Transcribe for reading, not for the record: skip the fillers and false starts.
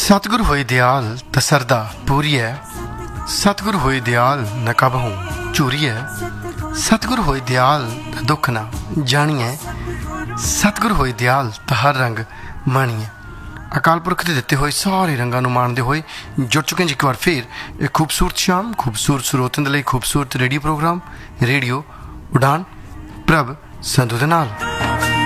सतगुरु होए दयाल त सरदा पूरी है, सतगुरु होए दयाल न कबहू चूरी है, सतगुरु होए दयाल त दुख ना जानिए, सतगुरु होए दयाल त हर रंग मानिए। अकाल पुरख के दिते हुए सारे रंगों को माणते हुए जुड़ चुके हैं एक बार फिर एक खूबसूरत शाम खूबसूरत स्रोतों के लिए खूबसूरत रेडियो प्रोग्राम रेडियो उड़ान प्रभ संधू दे नाल।